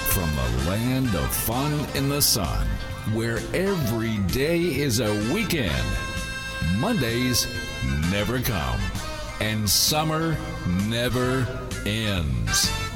From the land of fun in the sun, where every day is a weekend, Mondays never come, and summer never ends.